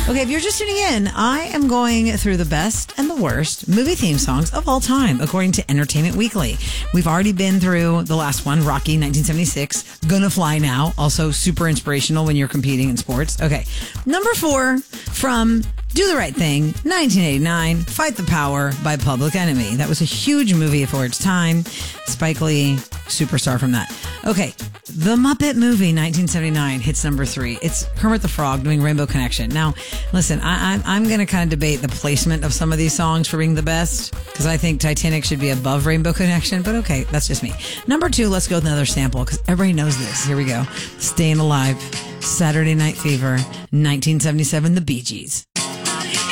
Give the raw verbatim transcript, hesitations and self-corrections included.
Okay, if you're just tuning in, I am going through the best and the worst movie theme songs of all time, according to Entertainment Weekly. We've already been through the last one, Rocky, nineteen seventy-six. Gonna Fly Now, also super inspirational when you're competing in sports. Okay, number four from Do the Right Thing, nineteen eighty-nine, Fight the Power by Public Enemy. That was a huge movie for its time. Spike Lee, superstar from that. Okay, The Muppet Movie, nineteen seventy-nine, hits number three. It's Kermit the Frog doing Rainbow Connection. Now, listen, I, I'm, I'm going to kind of debate the placement of some of these songs for being the best, because I think Titanic should be above Rainbow Connection, but okay, that's just me. Number two, let's go with another sample, because everybody knows this. Here we go. Staying Alive, Saturday Night Fever, nineteen seventy-seven, The Bee Gees.